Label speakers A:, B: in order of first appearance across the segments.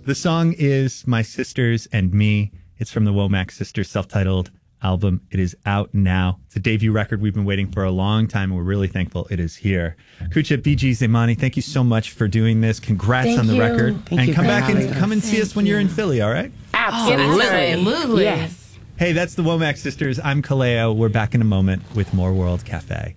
A: The song is My Sisters and Me. It's from the Womack Sisters self-titled album. It is out now. It's a debut record we've been waiting for a long time, and we're really thankful it is here. Kucha, BG, Zaimani, thank you so much for doing this. Congrats on the record. And come back and come and see us when you're in Philly, all right?
B: Absolutely.
C: Yes.
A: Hey, that's the Womack Sisters. I'm Kaleo. We're back in a moment with more World Cafe.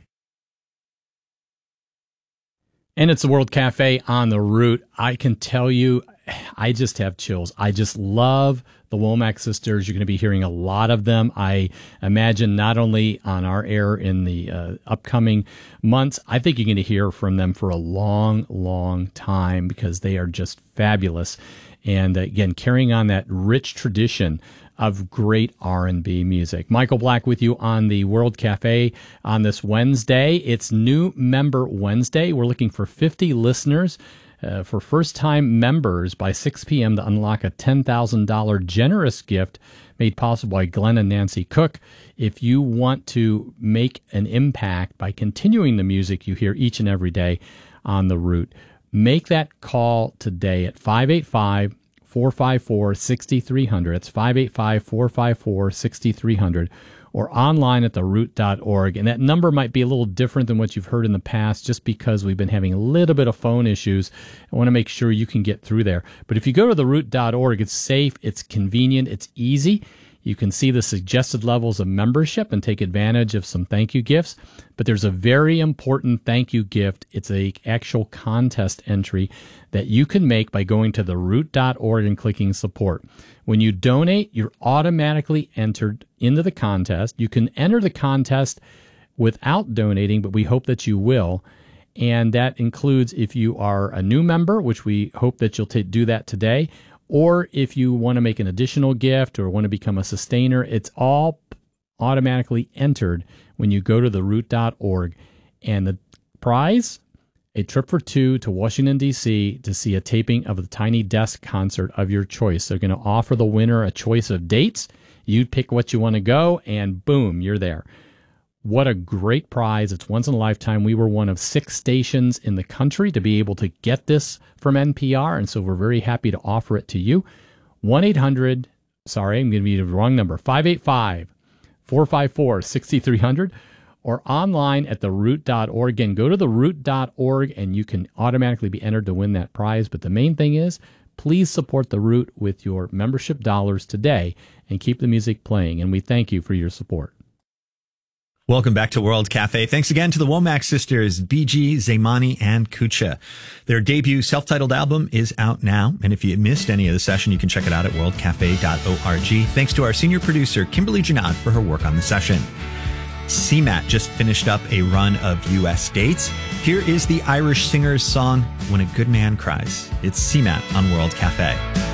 D: And it's the World Cafe on the Root. I can tell you, I just have chills. I just love the Womack Sisters. You're going to be hearing a lot of them. I imagine not only on our air in the upcoming months, I think you're going to hear from them for a long, long time because they are just fabulous. And again, carrying on that rich tradition of great R&B music. Michael Black with you on the World Cafe on this Wednesday. It's New Member Wednesday. We're looking for 50 listeners for first-time members by 6 p.m. to unlock a $10,000 generous gift made possible by Glenn and Nancy Cook. If you want to make an impact by continuing the music you hear each and every day on the Root, make that call today at 585-454-6300. It's 585-454-6300. Or online at theroot.org. And that number might be a little different than what you've heard in the past just because we've been having a little bit of phone issues. I want to make sure you can get through there. But if you go to theroot.org, it's safe, it's convenient, it's easy. You can see the suggested levels of membership and take advantage of some thank you gifts. But there's a very important thank you gift. It's an actual contest entry that you can make by going to theroot.org and clicking support. When you donate, you're automatically entered into the contest. You can enter the contest without donating, but we hope that you will. And that includes if you are a new member, which we hope that you'll do that today, or if you want to make an additional gift or want to become a sustainer. It's all automatically entered when you go to theroot.org. And the prize, a trip for two to Washington, D.C. to see a taping of the Tiny Desk concert of your choice. They're going to offer the winner a choice of dates. You pick what you want to go, and boom, you're there. What a great prize. It's once in a lifetime. We were one of 6 stations in the country to be able to get this from NPR, and so we're very happy to offer it to you. 1-800, sorry, I'm going to give you the wrong number, 585-454-6300, or online at theroot.org. Again, go to theroot.org, and you can automatically be entered to win that prize. But the main thing is, please support The Root with your membership dollars today and keep the music playing, and we thank you for your support.
A: Welcome back to World Cafe. Thanks again to the Womack Sisters, BG, Zaimani, and Kucha. Their debut self-titled album is out now, and if you missed any of the session, you can check it out at worldcafe.org. Thanks to our senior producer, Kimberly Janad, for her work on the session. CMAT just finished up a run of U.S. dates. Here is the Irish singer's song, When a Good Man Cries. It's CMAT on World Cafe.